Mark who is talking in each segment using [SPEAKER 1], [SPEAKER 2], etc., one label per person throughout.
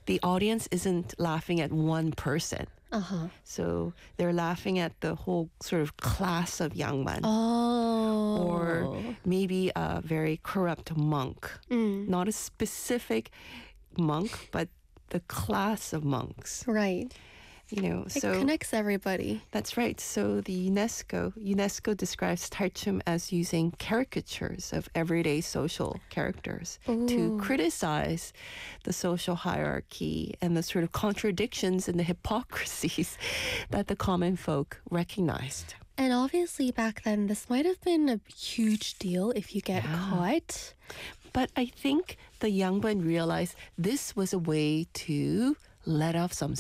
[SPEAKER 1] the audience isn't laughing at one person.
[SPEAKER 2] Uh-huh.
[SPEAKER 1] So they're laughing at the whole sort of class of Yangban.
[SPEAKER 2] Oh.
[SPEAKER 1] Or maybe a very corrupt monk. Not a specific monk, but the class of monks.
[SPEAKER 2] Right.
[SPEAKER 1] You know,
[SPEAKER 2] It
[SPEAKER 1] so
[SPEAKER 2] connects everybody.
[SPEAKER 1] that's right. So the UNESCO describes Talchum as using caricatures of everyday social characters to criticize the social hierarchy and the sort of contradictions and the hypocrisies that the common folk recognized.
[SPEAKER 2] And obviously back then, this might have been a huge deal if you get caught.
[SPEAKER 1] But I think the Yangbun realized this was a way to let off some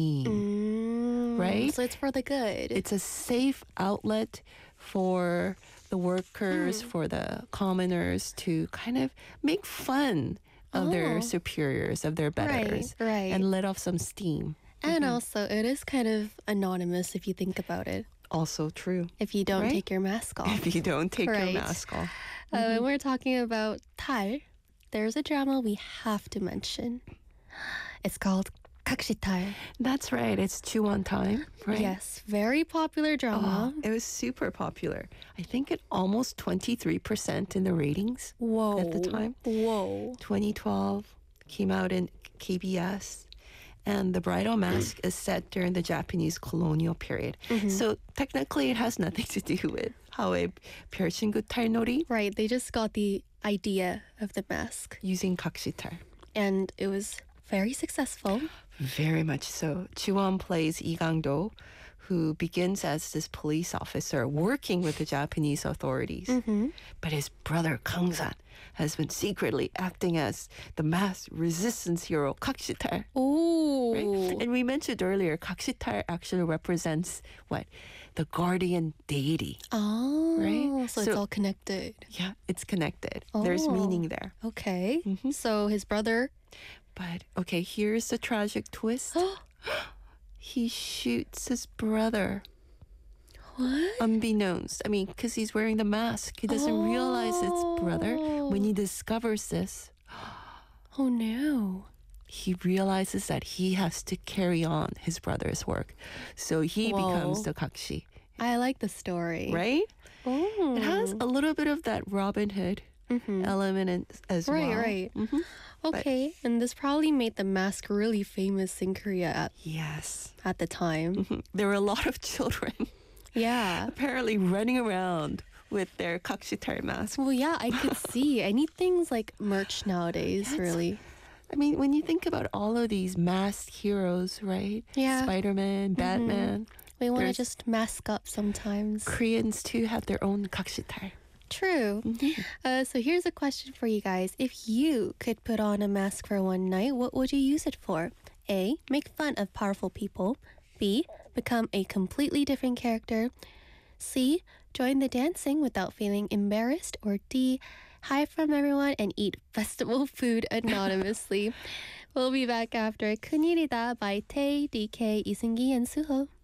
[SPEAKER 1] steam, right?
[SPEAKER 2] So it's for the good.
[SPEAKER 1] It's a safe outlet for the workers, for the commoners to kind of make fun of their superiors, of their betters,
[SPEAKER 2] right.
[SPEAKER 1] and let off some steam.
[SPEAKER 2] And also, it is kind of anonymous if you think about it.
[SPEAKER 1] Also true.
[SPEAKER 2] If you don't
[SPEAKER 1] Right?
[SPEAKER 2] take your mask off.
[SPEAKER 1] If you don't take
[SPEAKER 2] Right.
[SPEAKER 1] your mask off.
[SPEAKER 2] When we're talking about 달, there's a drama we have to mention. It's called 각시탈.
[SPEAKER 1] That's right. It's Chew on Time, right?
[SPEAKER 2] Yes, very popular drama.
[SPEAKER 1] It was super popular. I think it almost 23% in the ratings
[SPEAKER 2] Whoa.
[SPEAKER 1] at the time.
[SPEAKER 2] Whoa.
[SPEAKER 1] 2012 came out in KBS. And the bridal mask is set during the Japanese colonial period. So technically it has nothing to do with 하회 별신구 탈놀이
[SPEAKER 2] Right, they just got the idea of the mask.
[SPEAKER 1] using 각시탈.
[SPEAKER 2] And it was very successful.
[SPEAKER 1] Very much so. Chiwon plays Lee Gang-do, who begins as this police officer working with the Japanese authorities. But his brother Kang-san has been secretly acting as the masked resistance hero 각시탈.
[SPEAKER 2] Ooh.
[SPEAKER 1] Right? And we mentioned earlier, 각시탈 actually represents what? The guardian deity.
[SPEAKER 2] Oh,
[SPEAKER 1] Right?
[SPEAKER 2] so it's
[SPEAKER 1] So-
[SPEAKER 2] all connected.
[SPEAKER 1] Yeah, it's connected. There's
[SPEAKER 2] Oh.
[SPEAKER 1] meaning there.
[SPEAKER 2] Okay. So his brother.
[SPEAKER 1] But okay, here's the tragic twist. He shoots his brother.
[SPEAKER 2] What?
[SPEAKER 1] Unbeknownst. I mean, because he's wearing the mask. He doesn't realize it's brother. When he discovers this,
[SPEAKER 2] Oh no.
[SPEAKER 1] he realizes that he has to carry on his brother's work. So he becomes
[SPEAKER 2] Whoa.
[SPEAKER 1] the kakshi,
[SPEAKER 2] I like the story.
[SPEAKER 1] right?
[SPEAKER 2] Oh.
[SPEAKER 1] It has a little bit of that Robin Hood element as
[SPEAKER 2] Right,
[SPEAKER 1] well.
[SPEAKER 2] right. Okay, and this probably made the mask really famous in Korea
[SPEAKER 1] Yes.
[SPEAKER 2] at the time.
[SPEAKER 1] There were a lot of children
[SPEAKER 2] Yeah.
[SPEAKER 1] apparently running around with their kakshitar mask.
[SPEAKER 2] Well, yeah, I could see anything's like merch nowadays, really.
[SPEAKER 1] I mean, when you think about all of these masked heroes, right?
[SPEAKER 2] Yeah.
[SPEAKER 1] Spider-Man, Batman.
[SPEAKER 2] We want to
[SPEAKER 1] There's-
[SPEAKER 2] just mask up sometimes.
[SPEAKER 1] Koreans too have their own kakshitar.
[SPEAKER 2] True. So here's a question for you guys. If you could put on a mask for one night, what would you use it for? A, make fun of powerful people. B, become a completely different character. C, join the dancing without feeling embarrassed. Or D, hide from everyone and eat festival food anonymously. We'll be back after 큰일이다 by Tae, DK, 이승기, and Suho.